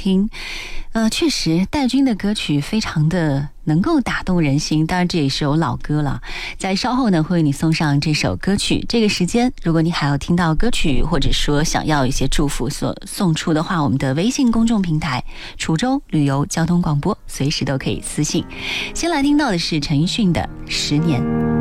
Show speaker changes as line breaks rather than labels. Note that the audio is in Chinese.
听。确实戴军的歌曲非常的能够打动人心，当然这也是首老歌了。在稍后呢会为你送上这首歌曲。这个时间如果你还要听到歌曲，或者说想要一些祝福所送出的话，我们的微信公众平台滁州旅游交通广播随时都可以私信。先来听到的是陈奕迅的10年。